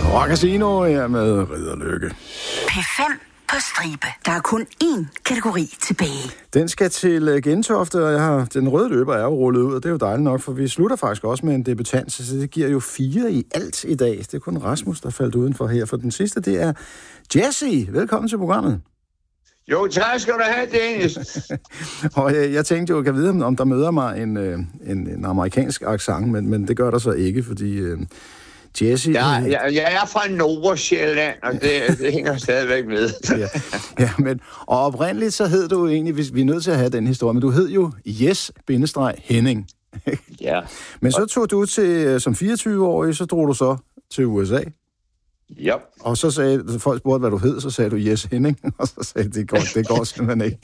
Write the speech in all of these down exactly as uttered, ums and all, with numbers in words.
Rock Casino her med Ridderlykke. P fem på stribe. Der er kun én kategori tilbage. Den skal til Gentofte, og jeg har, den røde løber er jo rullet ud, og det er jo dejligt nok, for vi slutter faktisk også med en debutant, så det giver jo fire i alt i dag. Det er kun Rasmus, der faldt udenfor her, for den sidste, det er Jesse. Velkommen til programmet. Jo, tak skal du have, Dennis. Og jeg, jeg tænkte jo, jeg kan vide, om der møder mig en, en, en amerikansk accent, men, men det gør der så ikke, fordi uh, Jesse... Ja, jeg, jeg er fra Nordsjælland, og det, det hænger stadigvæk med. ja, ja, men og oprindeligt så hed du egentlig, hvis vi er nødt til at have den historie, men du hed jo Jes-Henning. Ja. Men så tog du til, som fireogtyve-årig, så drog du så til U S A. Ja. Og så sagde folk spurgte, hvad du hed, så sagde du Jes Henning, og så sagde det går, det går simpelthen ikke.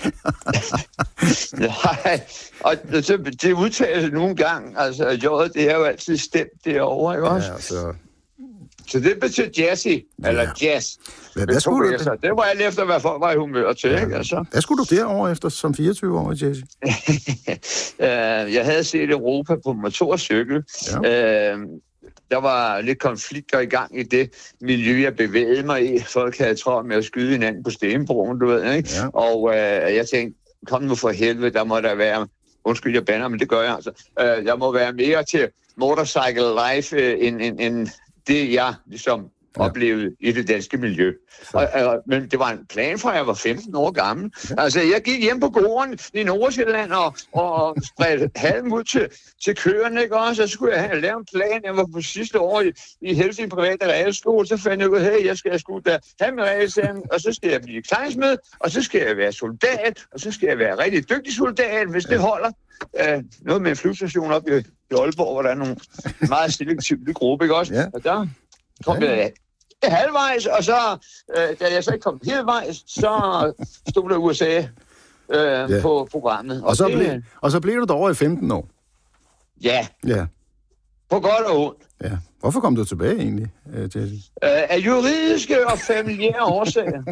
Nej, og det, det udtales nogle gange, altså J'et, det er jo altid stemt derovre, ikke også? Ja, så... Så det betyder Jesse, ja. Eller Jazz. Hvad, hvad skulle du det? Det var alt efter, hvad folk var i humør til, ja. Ikke? Altså. Hvad skulle du derovre efter som fireogtyve-årig, Jesse? Jeg havde set Europa på motorcykel. Ja. Uh, Der var lidt konflikter i gang i det miljø, jeg bevægede mig i. Folk havde travlt med at skyde hinanden på Stenbroen, du ved, ikke? Ja. Og øh, jeg tænkte, kom nu for helvede, der må der være... Undskyld, jeg bander, men det gør jeg altså. Øh, der må være mere til motorcycle life, øh, end, end, end det, jeg ligesom ja. oplevede i det danske miljø. Og, øh, men det var en plan fra, jeg var femten år gammel. Ja. Altså, jeg gik hjem på gården i Nordsjælland og, og spredte halm ud til, til køerne, ikke også? Så skulle jeg have lavet en plan. Jeg var på sidste år i, i Helsing private realskole, så fandt jeg ud af, hey, jeg skal sgu da have min realeksamen, og så skal jeg blive klejnsmed, og så skal jeg være soldat, og så skal jeg være rigtig dygtig soldat, hvis det holder. Uh, noget med en flyvestation op i, i Aalborg, hvor der er nogle meget selektive gruppe, ikke også? Ja. Og der kom jeg halvvejs, og så, øh, da jeg så ikke kom halvvejs, så stod der U S A øh, ja. på programmet. Og, og, så det, ble, og så blev du derovre i femten år? Ja. Ja. På godt og ondt. Ja. Hvorfor kom du tilbage egentlig, Jesse? Øh, af juridiske og familiære årsager.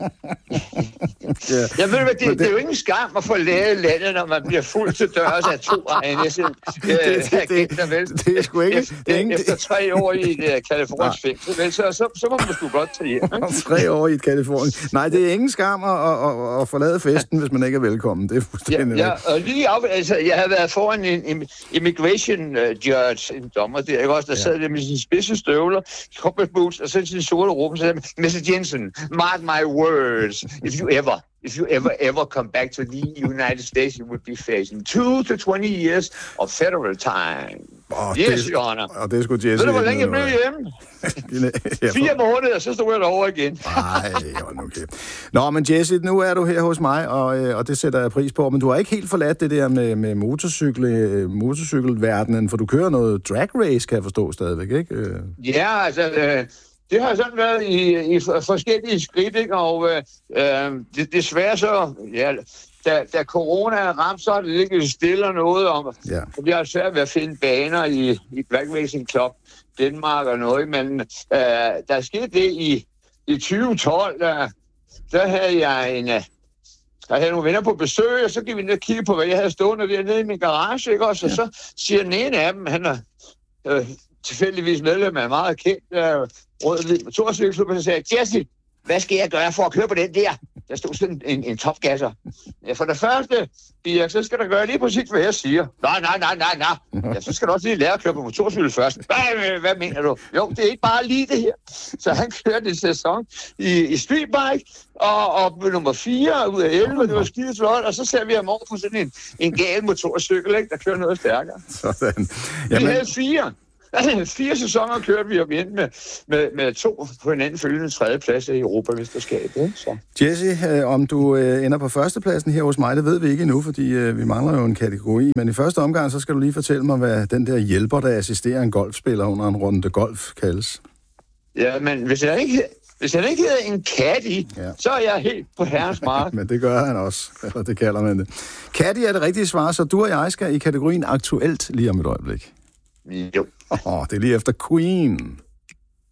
ja. Jeg ved, det, det, det er jo ingen skam at få læret landet, når man bliver fuldt til dørs af to egne. Det, det, det, det er sgu ikke... Efter, det er ikke efter tre år i et kalifornisk fængsel, så, så, så må man sgu godt tage hjem. tre år i et Kalifornien. Nej, det er ingen skam at, at, at, at forlade festen, hvis man ikke er velkommen. Det er fuldstændig ja, ja, og lige af, altså, jeg havde været foran en immigration judge, en dommer der, ikke også, der ja. sad der med sine spidse støvler, corporate boots, og så sin sorte råb, og så sagde, mister Jensen, mark my words, if you ever, if you ever, ever come back to the United States, you would be facing two to twenty years of federal time. Oh, yes, det, Your Honor. Og det skulle Jesse... Ved du, hvor længe jeg blev hjemme? Fire måneder, så stod jeg derovre igen. Nej, okay. Nå, men Jesse, nu er du her hos mig, og, og det sætter jeg pris på. Men du har ikke helt forladt det der med, med motorcykel, motorcykelverdenen, for du kører noget drag race, kan jeg forstå stadigvæk, ikke? Ja, altså... Øh, det har sådan været i, i forskellige skridt, ikke? Og øh, det, desværre så... Ja, Da, da corona er ramt, så er det ikke stille noget om. Ja. Vi har svært ved at finde baner i, i Black Racing Club Danmark og noget, men øh, der skete det i, i tyve tolv, der, der havde jeg en... Der havde nogle venner på besøg, og så gik vi ned og kigge på, hvad jeg havde stående dernede i min garage, ikke også? Og ja. Så siger den ene af dem, han er øh, tilfældigvis medlem af en meget kendt øh, rød-hvid motorcykelklub, og så sagde, Jesse, hvad skal jeg gøre for at køre på den der? Der stod sådan en, en topgasser. Ja, for det første, Birk, så skal du gøre lige præcis, hvad jeg siger. Nej, nej, nej, nej, nej. Ja, så skal du også lige lære at køre på motorcykel først. Hvad, hvad mener du? Jo, det er ikke bare lige det her. Så han kørte en sæson i, i streetbike, og, og nummer fire ud af elleve, det var skide flot, og så ser vi ham over på sådan en, en gal motorcykel, ikke, der kører noget stærkere. Sådan. Jamen... Vi havde fire. Fire sæsoner kørte vi op ind med, med, med to på hinanden følgende tredjepladser i Europamesterskabet. Så. Jesse, øh, om du øh, ender på førstepladsen her hos mig, det ved vi ikke endnu, fordi øh, vi mangler jo en kategori. Men i første omgang, så skal du lige fortælle mig, hvad den der hjælper, der assisterer en golfspiller under en runde golf, kaldes. Ja, men hvis jeg ikke... Hvis han ikke hedder en caddy, ja. så er jeg helt på herrens mark. Men det gør han også, eller det kalder man det. Caddy er det rigtige svar, så du og jeg skal i kategorien aktuelt lige om et øjeblik. Jo. Oh, det er lige efter Queen.